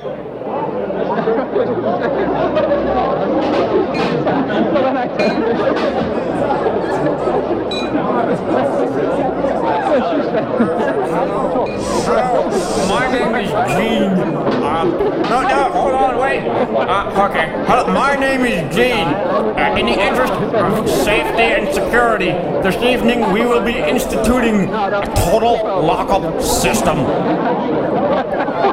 My name is Gene. No, hold on, wait. Okay. Hello, my name is Gene. In the interest of safety and security, this evening we will be instituting a total lockup system.